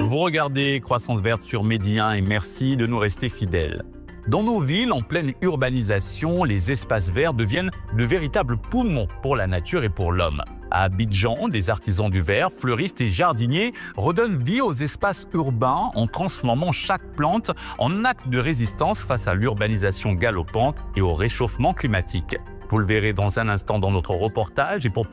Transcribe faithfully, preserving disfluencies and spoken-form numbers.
Vous regardez Croissance Verte sur Medi un et merci de nous rester fidèles. Dans nos villes, en pleine urbanisation, les espaces verts deviennent de véritables poumons pour la nature et pour l'homme. À Abidjan, des artisans du verre, fleuristes et jardiniers redonnent vie aux espaces urbains en transformant chaque plante en acte de résistance face à l'urbanisation galopante et au réchauffement climatique. Vous le verrez dans un instant dans notre reportage et pour